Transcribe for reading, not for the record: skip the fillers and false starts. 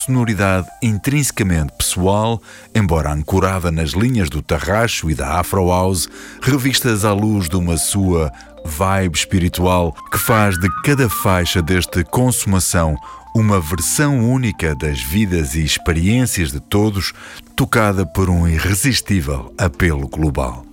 Sonoridade intrinsecamente pessoal, embora ancorada nas linhas do tarraxo e da Afro House, revistas à luz de uma sua vibe espiritual que faz de cada faixa deste Consumação uma versão única das vidas e experiências de todos, tocada por um irresistível apelo global.